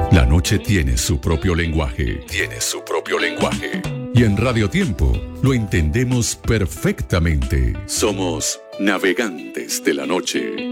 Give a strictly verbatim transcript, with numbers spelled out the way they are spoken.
La noche tiene su propio lenguaje. Tiene su propio lenguaje. Y en Radio Tiempo lo entendemos perfectamente. Somos navegantes de la noche.